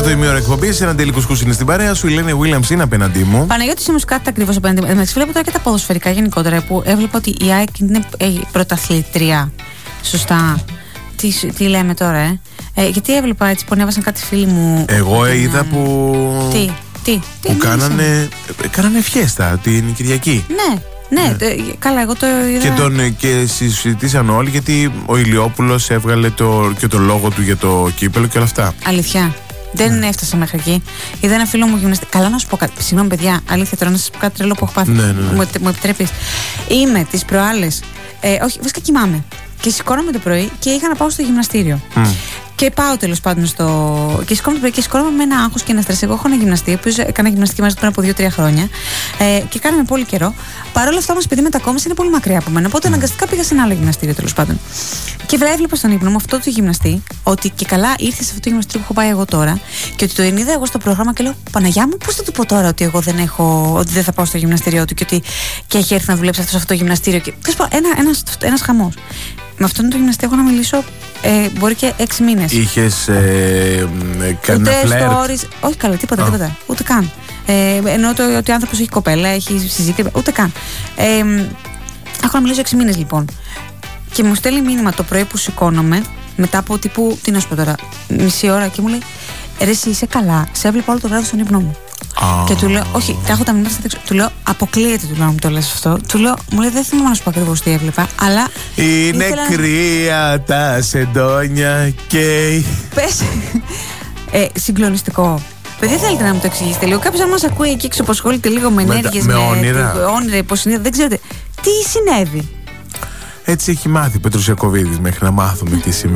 Τέταρτο ημίωρο εκπομπής. Ένα Ντέλη Κουσκούς είναι στην παρέα σου. Η Λένε Williams είναι απέναντί μου. Παναγιώτης όμως κάτι ακριβώς απέναντί μου. Εντάξει, βλέπω τώρα και τα ποδοσφαιρικά γενικότερα που έβλεπα ότι η ΑΕΚ είναι πρωταθλήτρια. Σωστά. Τι λέμε τώρα, γιατί έβλεπα έτσι που ανέβασαν κάτι φίλοι μου. Εγώ είδα που. Τι που κάνανε φιέστα την Κυριακή. Ναι, καλά, εγώ το είδα. Και συζητήσαν όλοι γιατί ο Ηλιόπουλος έβγαλε και το λόγο του για το κύπελο και όλα αυτά. Αλήθεια. Δεν έφτασα μέχρι εκεί. Είδα ένα φίλο μου γυμναστή. Καλά, να σου πω κάτι. Συγγνώμη, παιδιά, αλήθεια τώρα να σας πω κάτι τρελό που έχω πάθει. Ναι. Μου επιτρέπεις? Είμαι τις προάλλες. Όχι, βασικά κοιμάμαι. Και σηκώνομαι το πρωί και είχα να πάω στο γυμναστήριο. Και πάω τέλος πάντων και σηκώνομαι το πρωί και σηκώνομαι με ένα άγχος και ένα στρες. Εγώ έχω ένα γυμναστή, ο οποίος έκανα γυμναστική μαζί πριν από 2-3 χρόνια. Και κάναμε πολύ καιρό. Παρ' όλα αυτά όμως, επειδή μετακόμισε, είναι πολύ μακριά από μένα. Οπότε αναγκαστικά πήγα σε ένα άλλο γυμναστήριο τέλος πάντων. Και έβλεπα στον ύπνο μου αυτό το γυμναστή, ότι και καλά ήρθε σε αυτό το γυμναστήριο που έχω πάει εγώ τώρα. Και ότι το είδα εγώ στο πρόγραμμα και λέω: Παναγιά μου, πώς θα του πω τώρα ότι εγώ ότι δεν θα πάω στο γυμναστήριό του και έχει έρθει να δουλέψει αυτό σε αυτό το γυμναστήριο. Και ένας χαμός. Με αυτόν τον γυμναστή έχω να μιλήσω μπορεί και 6 μήνες. Είχες κανένα φλερτ? Όχι, καλά, τίποτα. Ούτε καν. Εννοώ ότι ο άνθρωπος έχει κοπέλα, έχει συζήτηση, ούτε καν. Έχω να μιλήσω 6 μήνες λοιπόν. Και μου στέλνει μήνυμα το πρωί που σηκώνομαι, μετά από τύπου, τι να σου πω τώρα, μισή ώρα, και μου λέει: Ρε, εσύ είσαι καλά? Σε έβλεπα όλο το βράδυ στον ύπνο μου. Και του λέω: Όχι, τα έχω τα μηνύματα. Του λέω: Αποκλείεται, του λέω, να μου το λες αυτό. Μου λέει: Δεν θυμάμαι να σου πω ακριβώς τι έβλεπα, αλλά. Είναι κρύα τα σεντόνια και. Πες. Συγκλονιστικό. Παιδιά, θέλετε να μου το εξηγήσετε λίγο? Κάποιος αν μας ακούει εκεί έξω που ασχολείται λίγο με ενέργειες, με όνειρα, υποσυνείδητα, δεν ξέρετε τι συνέβη. Έτσι έχει μάθει Πέτρος Ιακωβίδης μέχρι να μάθουμε τι σημαίνει.